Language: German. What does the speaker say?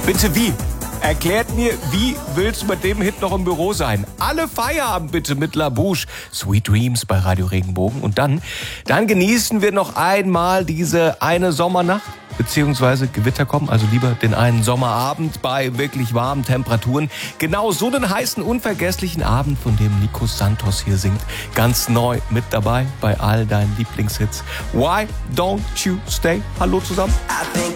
Bitte wie? Erklärt mir, wie willst du mit dem Hit noch im Büro sein? Alle Feierabend bitte mit La Bouche. Sweet Dreams bei Radio Regenbogen. Und dann genießen wir noch einmal diese eine Sommernacht, beziehungsweise Gewitter kommen, also lieber den einen Sommerabend bei wirklich warmen Temperaturen. Genau so einen heißen, unvergesslichen Abend, von dem Nico Santos hier singt. Ganz neu mit dabei bei all deinen Lieblingshits. Why don't you stay? Hallo zusammen.